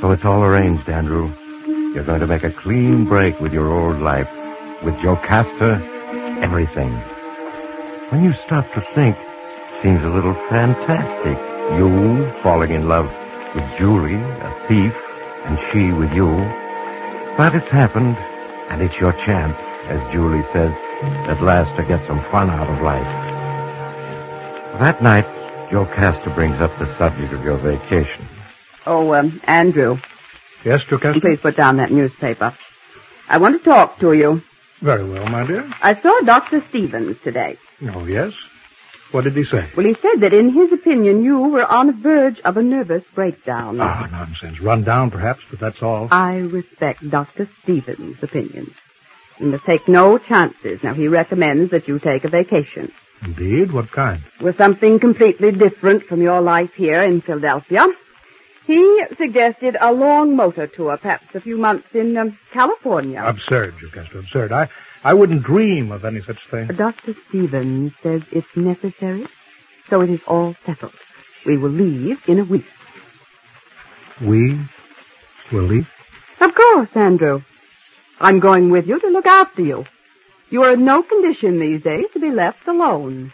So it's all arranged, Andrew. You're going to make a clean break with your old life. With Jocasta, everything. When you stop to think, it seems a little fantastic. You falling in love with Julie, a thief, and she with you. But it's happened, and it's your chance, as Julie says, at last to get some fun out of life. That night, Jocasta brings up the subject of your vacation. Oh, Andrew. Yes, Jocasta? Please put down that newspaper. I want to talk to you. Very well, my dear. I saw Dr. Stevens today. Oh, yes? What did he say? Well, he said that in his opinion you were on the verge of a nervous breakdown. Ah, nonsense. Run down, perhaps, but that's all. I respect Dr. Stevens' opinions. You must take no chances. Now, he recommends that you take a vacation. Indeed? What kind? With something completely different from your life here in Philadelphia. He suggested a long motor tour, perhaps a few months in California. Absurd, Jocasta, absurd. I wouldn't dream of any such thing. Dr. Stevens says it's necessary, so it is all settled. We will leave in a week. We will leave? Of course, Andrew. I'm going with you to look after you. You are in no condition these days to be left alone.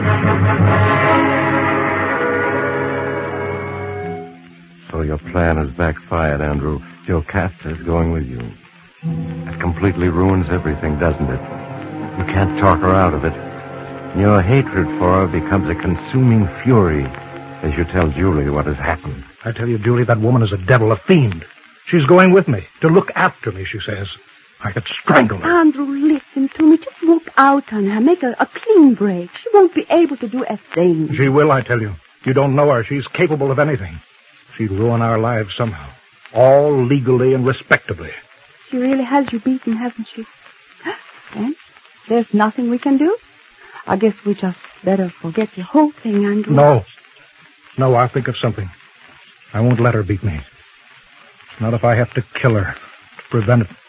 So your plan has backfired, Andrew. Jocasta is going with you. That completely ruins everything, doesn't it? You can't talk her out of it. Your hatred for her becomes a consuming fury as you tell Julie what has happened. I tell you, Julie, that woman is a devil, a fiend. She's going with me, to look after me, she says. I could strangle her. Andrew, listen to me. Just walk out on her. Make a clean break. She won't be able to do a thing. She will, I tell you. You don't know her. She's capable of anything. She'd ruin our lives somehow. All legally and respectably. She really has you beaten, hasn't she? Then there's nothing we can do? I guess we just better forget the whole thing, Andrew. No, I'll think of something. I won't let her beat me. Not if I have to kill her to prevent it.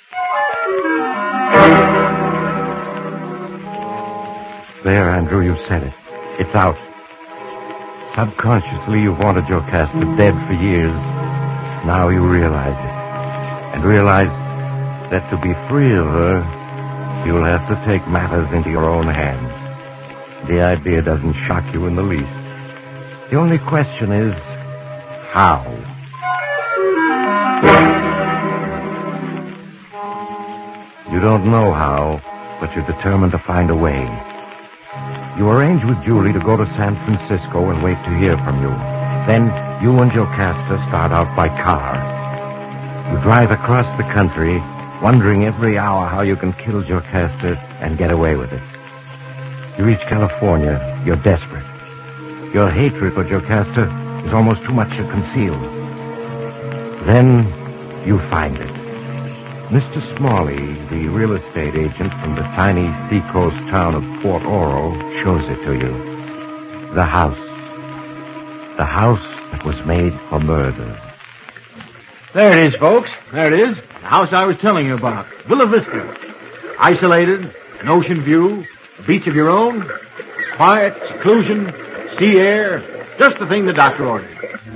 There, Andrew, you've said it. It's out. Subconsciously, you've wanted Jocasta dead for years. Now you realize it. And realize that to be free of her, you'll have to take matters into your own hands. The idea doesn't shock you in the least. The only question is, how? You don't know how, but you're determined to find a way. You arrange with Julie to go to San Francisco and wait to hear from you. Then you and Jocasta start out by car. You drive across the country, wondering every hour how you can kill Jocasta and get away with it. You reach California. You're desperate. Your hatred for Jocasta is almost too much to conceal. Then you find it. Mr. Smalley, the real estate agent from the tiny seacoast town of Port Oro, shows it to you. The house. The house that was made for murder. There it is, folks. There it is. The house I was telling you about. Villa Vista. Isolated, an ocean view, a beach of your own, quiet, seclusion, sea air, just the thing the doctor ordered.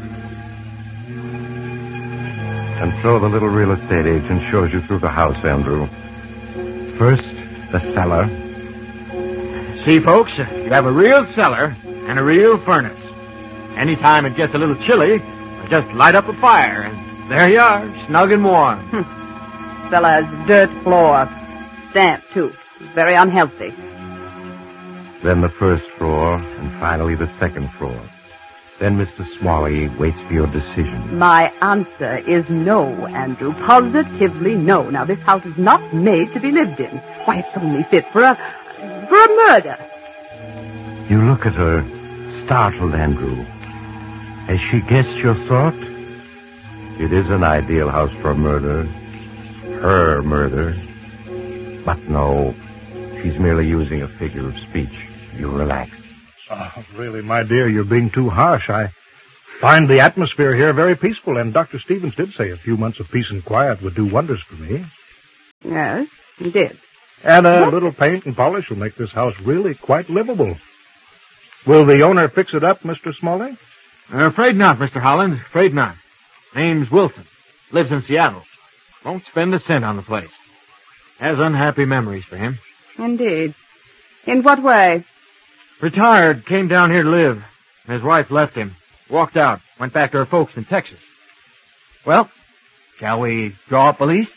And so the little real estate agent shows you through the house, Andrew. First, the cellar. See, folks, you have a real cellar and a real furnace. Anytime it gets a little chilly, just light up a fire, and there you are, snug and warm. Cellar has dirt floor. Damp, too. Very unhealthy. Then the first floor, and finally the second floor. Then Mr. Smalley waits for your decision. My answer is no, Andrew. Positively no. Now, this house is not made to be lived in. Why, it's only fit for a murder. You look at her, startled, Andrew. Has she guessed your thought? It is an ideal house for a murder. Her murder. But no, she's merely using a figure of speech. You relax. Oh, really, my dear, you're being too harsh. I find the atmosphere here very peaceful, and Dr. Stevens did say a few months of peace and quiet would do wonders for me. Yes, he did. And a little paint and polish will make this house really quite livable. Will the owner fix it up, Mr. Smalley? Afraid not, Mr. Holland. Afraid not. Name's Wilson. Lives in Seattle. Won't spend a cent on the place. Has unhappy memories for him. Indeed. In what way? Retired, came down here to live. His wife left him. Walked out. Went back to her folks in Texas. Well, shall we draw up a lease?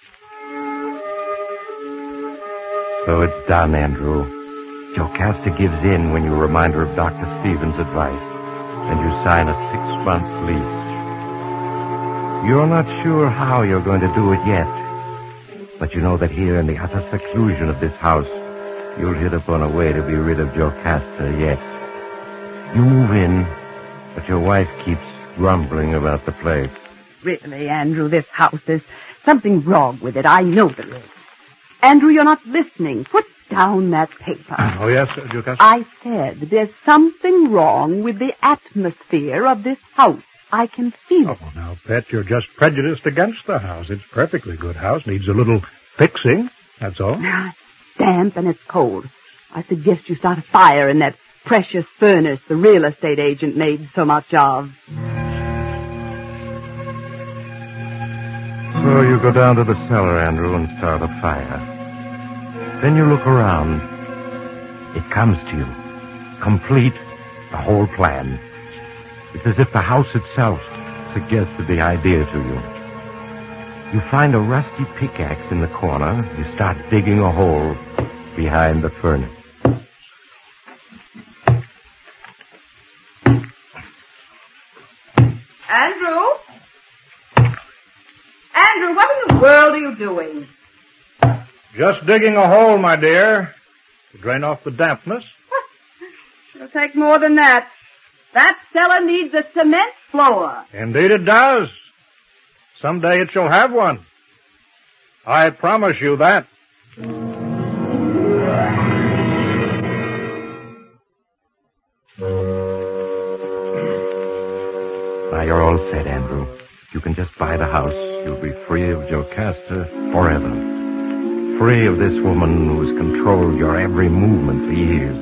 So it's done, Andrew. Jocasta gives in when you remind her of Dr. Stevens' advice, and you sign a 6-month lease. You're not sure how you're going to do it yet, but you know that here in the utter seclusion of this house, you'll hit upon a way to be rid of Jocasta yet. You move in, but your wife keeps grumbling about the place. Really, Andrew, this house, there's something wrong with it. I know there is. Andrew, you're not listening. Put down that paper. Oh, yes, Jocasta? I said there's something wrong with the atmosphere of this house. I can feel it. Oh, now, Pet, you're just prejudiced against the house. It's a perfectly good house. Needs a little fixing, that's all. It's damp and it's cold. I suggest you start a fire in that precious furnace the real estate agent made so much of. So you go down to the cellar, Andrew, and start a fire. Then you look around. It comes to you. Complete, the whole plan. It's as if the house itself suggested the idea to you. You find a rusty pickaxe in the corner. You start digging a hole behind the furnace. Andrew? Andrew, what in the world are you doing? Just digging a hole, my dear, to drain off the dampness. It'll take more than that. That cellar needs a cement floor. Indeed it does. Someday it shall have one. I promise you that. Now you're all set, Andrew. You can just buy the house. You'll be free of Jocasta forever. Free of this woman who's controlled your every movement for years.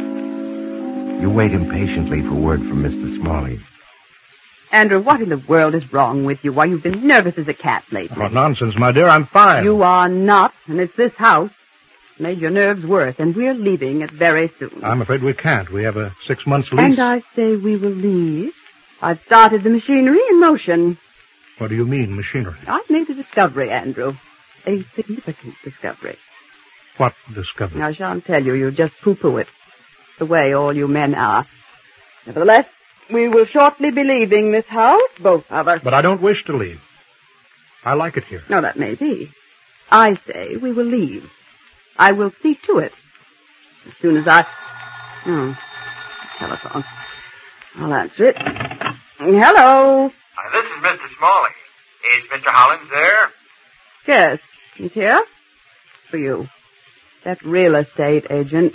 You wait impatiently for word from Mr. Smalley. Andrew, what in the world is wrong with you? Why, you've been nervous as a cat lately. Oh, nonsense, my dear. I'm fine. You are not, and it's this house. Made your nerves worse, and we're leaving it very soon. I'm afraid we can't. We have a 6-month lease. And I say we will leave. I've started the machinery in motion. What do you mean, machinery? I've made a discovery, Andrew. A significant discovery. What discovery? I shan't tell you. You just pooh-pooh it. The way all you men are. Nevertheless, we will shortly be leaving this house, both of us. But I don't wish to leave. I like it here. No, that may be. I say we will leave. I will see to it. As soon as I... Oh, telephone. I'll answer it. Hello. This is Mr. Smalley. Is Mr. Hollins there? Yes, he's here. For you. That real estate agent.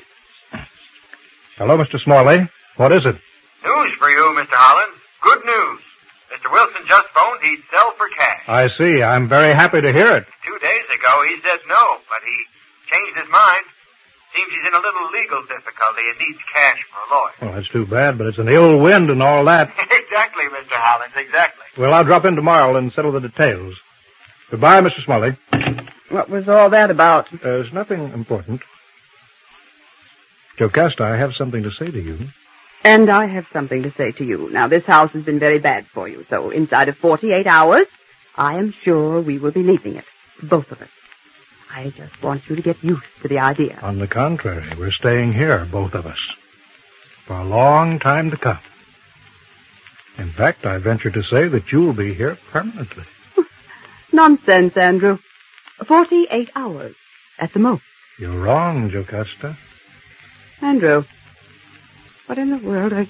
Hello, Mr. Smalley. What is it? News for you, Mr. Hollins. Good news. Mr. Wilson just phoned he'd sell for cash. I see. I'm very happy to hear it. 2 days ago he said no, but he changed his mind. Seems he's in a little legal difficulty and needs cash for a lawyer. Well, that's too bad, but it's an ill wind and all that. Exactly, Mr. Hollins, exactly. Well, I'll drop in tomorrow and settle the details. Goodbye, Mr. Smalley. What was all that about? There's nothing important. Jocasta, I have something to say to you. And I have something to say to you. Now, this house has been very bad for you, so inside of 48 hours, I am sure we will be leaving it. Both of us. I just want you to get used to the idea. On the contrary, we're staying here, both of us, for a long time to come. In fact, I venture to say that you'll be here permanently. Nonsense, Andrew. 48 hours, at the most. You're wrong, Jocasta. Andrew, what in the world are...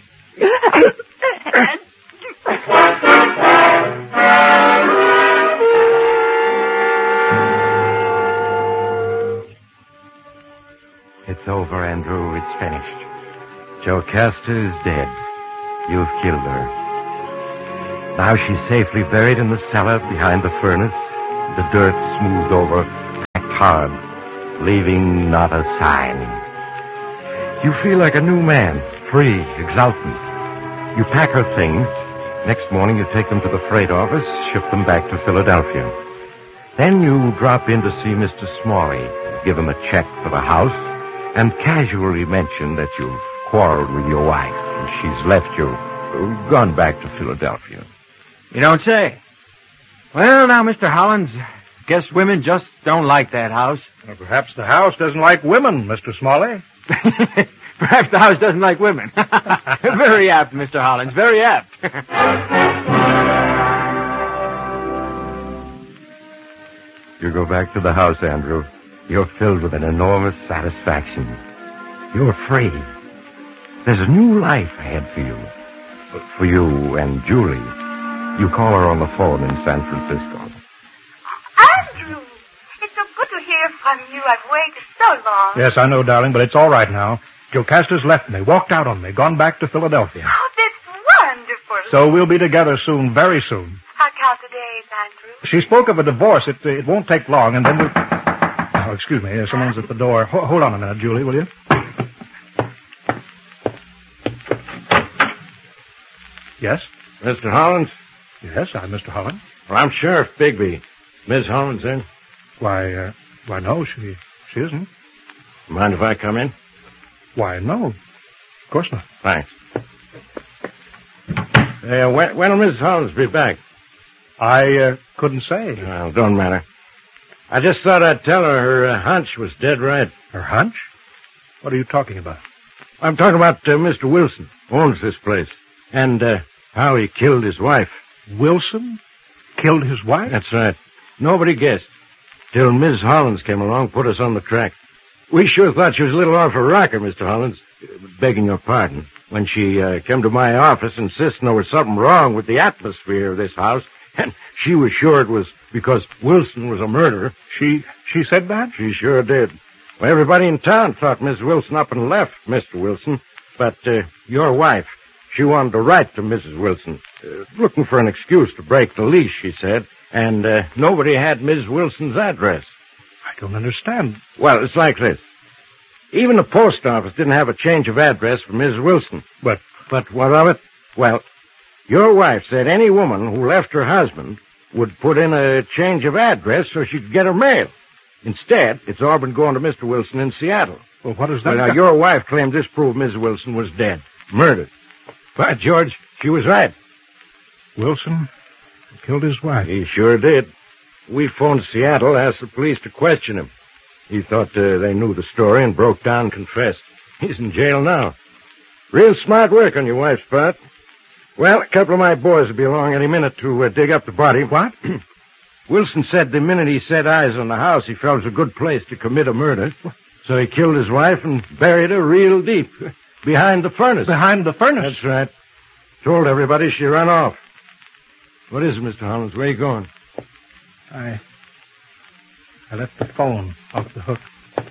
It's over, Andrew. It's finished. Jocasta is dead. You've killed her. Now she's safely buried in the cellar behind the furnace, the dirt smoothed over, packed hard, leaving not a sign. You feel like a new man, free, exultant. You pack her things, Next morning, you take them to the freight office, ship them back to Philadelphia. Then you drop in to see Mr. Smalley, give him a check for the house, and casually mention that you've quarreled with your wife and she's left you, gone back to Philadelphia. You don't say. Well, now, Mr. Hollins, guess women just don't like that house. Well, perhaps the house doesn't like women, Mr. Smalley. Perhaps the house doesn't like women. Very apt, Mr. Hollins, very apt. You go back to the house, Andrew. You're filled with an enormous satisfaction. You're free. There's a new life ahead for you. For you and Julie. You call her on the phone in San Francisco. Andrew! It's so good to hear from you. I've waited so long. Yes, I know, darling, but it's all right now. Jocasta's left me, walked out on me, gone back to Philadelphia. Oh, that's wonderful. So we'll be together soon, very soon. How count the days, Andrew? She spoke of a divorce. It won't take long, and then we'll... Oh, excuse me. Someone's at the door. Hold on a minute, Julie, will you? Yes? Mr. Hollins? Yes, I'm Mr. Hollins. Well, I'm Sheriff Bigby. Ms. Hollins in? Why, no, she isn't. Mind if I come in? Why, no. Of course not. Thanks. When will Ms. Hollins be back? I couldn't say. Well, don't matter. I just thought I'd tell her her hunch was dead right. Her hunch? What are you talking about? I'm talking about Mr. Wilson, owns this place, and how he killed his wife. Wilson killed his wife? That's right. Nobody guessed. Till Ms. Hollins came along, put us on the track. We sure thought she was a little off her rocker, Mr. Hollins. Begging your pardon. When she came to my office insisting there was something wrong with the atmosphere of this house, and she was sure it was because Wilson was a murderer. She said that? She sure did. Well, everybody in town thought Miss Wilson up and left Mr. Wilson. But your wife, she wanted to write to Mrs. Wilson, looking for an excuse to break the lease, she said. And nobody had Ms. Wilson's address. I don't understand. Well, it's like this. Even the post office didn't have a change of address for Ms. Wilson. But what of it? Well, your wife said any woman who left her husband would put in a change of address so she could get her mail. Instead, it's all been going to Mr. Wilson in Seattle. Well, what is that? Well, now, your wife claimed this proved Ms. Wilson was dead. Murdered. By George, she was right. Wilson killed his wife. He sure did. We phoned Seattle, asked the police to question him. He thought they knew the story and broke down and confessed. He's in jail now. Real smart work on your wife's part. Well, a couple of my boys will be along any minute to dig up the body. What? Wilson said the minute he set eyes on the house, he felt it was a good place to commit a murder. So he killed his wife and buried her real deep, behind the furnace. Behind the furnace? That's right. Told everybody she ran off. What is it, Mr. Hollins? Where are you going? I left the phone off the hook.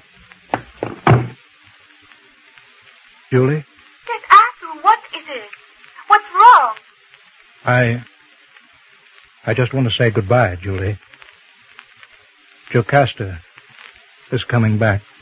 Julie? Yes, Andrew, what is it? What's wrong? I just want to say goodbye, Julie. Jocasta is coming back.